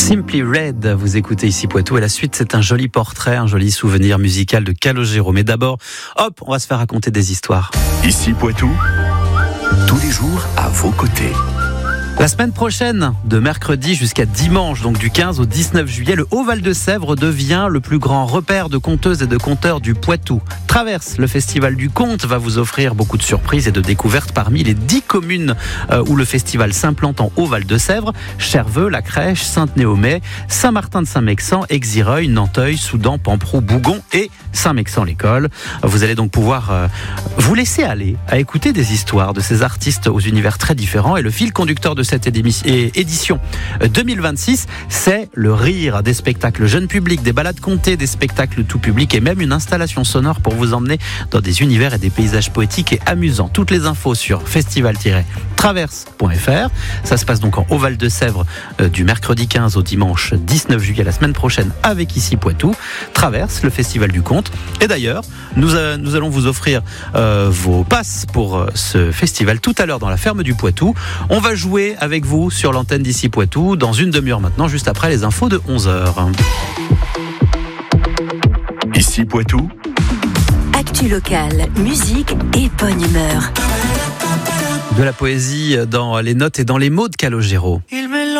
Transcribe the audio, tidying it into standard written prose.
Simply Red, vous écoutez ici Poitou et la suite c'est un joli portrait, un joli souvenir musical de Calogero. Mais d'abord, hop, on va se faire raconter des histoires. Ici Poitou, tous les jours à vos côtés. La semaine prochaine, de mercredi jusqu'à dimanche, donc du 15 au 19 juillet, le Haut-Val-de-Sèvres devient le plus grand repère de conteuses et de conteurs du Poitou. Traverse, le festival du conte, va vous offrir beaucoup de surprises et de découvertes parmi les 10 communes où le festival s'implante en Haut-Val-de-Sèvres: Cherveux, La Crèche, Sainte-Néomée, Saint-Martin-de-Saint-Mexan, Exireuil, Nanteuil, Soudan, Pamprou, Bougon et Saint-Mexan-l'École. Vous allez donc pouvoir vous laisser aller à écouter des histoires de ces artistes aux univers très différents, et le fil conducteur de cette édition 2026, c'est le rire. Des spectacles jeunes publics, des balades contées, des spectacles tout public et même une installation sonore pour vous emmener dans des univers et des paysages poétiques et amusants. Toutes les infos sur festival-traverse.fr. Ça se passe donc en Haut-Val-de-Sèvres du mercredi 15 au dimanche 19 juillet, la semaine prochaine, avec ici Poitou. Traverse, le festival du conte. Et d'ailleurs, nous allons vous offrir vos passes pour ce festival tout à l'heure dans la ferme du Poitou. On va jouer avec vous sur l'antenne d'ici Poitou dans une demi-heure maintenant, juste après les infos de 11h. Ici Poitou, actu locale, musique et bonne humeur. De la poésie dans les notes et dans les mots de Calogero.